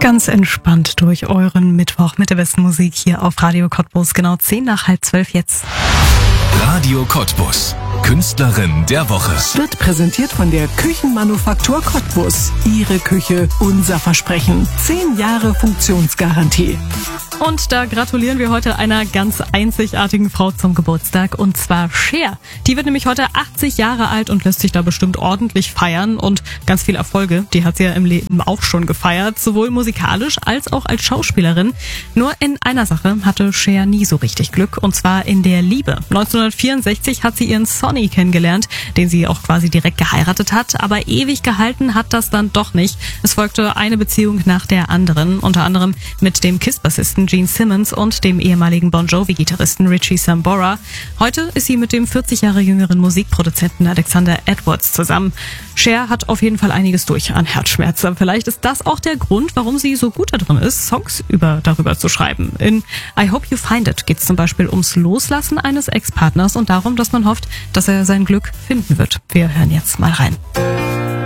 Ganz entspannt durch euren Mittwoch mit der besten Musik hier auf Radio Cottbus. Genau 10:10 jetzt. Radio Cottbus. Künstlerin der Woche. Wird präsentiert von der Küchenmanufaktur Cottbus. Ihre Küche, unser Versprechen. 10 Jahre Funktionsgarantie. Und da gratulieren wir heute einer ganz einzigartigen Frau zum Geburtstag, und zwar Cher. Die wird nämlich heute 80 Jahre alt und lässt sich da bestimmt ordentlich feiern, und ganz viele Erfolge, die hat sie ja im Leben auch schon gefeiert, sowohl musikalisch als auch als Schauspielerin. Nur in einer Sache hatte Cher nie so richtig Glück, und zwar in der Liebe. 1964 hat sie ihren Sonny kennengelernt, den sie auch quasi direkt geheiratet hat, aber ewig gehalten hat das dann doch nicht. Es folgte eine Beziehung nach der anderen, unter anderem mit dem Kiss-Bassisten Gene Simmons und dem ehemaligen Bon Jovi-Gitarristen Richie Sambora. Heute ist sie mit dem 40 Jahre jüngeren Musikproduzenten Alexander Edwards zusammen. Cher hat auf jeden Fall einiges durch an Herzschmerzen. Vielleicht ist das auch der Grund, warum sie so gut darin ist, Songs darüber zu schreiben. In I Hope You Find It geht es zum Beispiel ums Loslassen eines Ex-Partners und darum, dass man hofft, dass er sein Glück finden wird. Wir hören jetzt mal rein.